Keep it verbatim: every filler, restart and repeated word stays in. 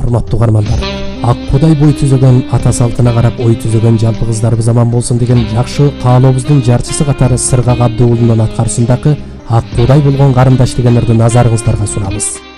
урматтуу угармандар, ак кудай бой түзөгөн ата салтына карап ой түзөгөн жалпы кыздарыбыз аман болсун деген жакшы каалообуздун жарчысы катары Сыргак Абдуулунун аткаруусундагы ак кудай болгон карындаш деген ырды назарыңыздарга сунабыз.